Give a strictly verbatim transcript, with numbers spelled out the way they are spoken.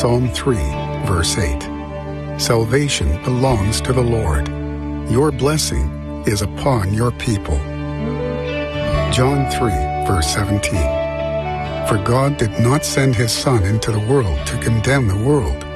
Psalm three, verse eight. Salvation belongs to the Lord. Your blessing is upon your people. John three, verse seventeen. For God did not send his Son into the world to condemn the world,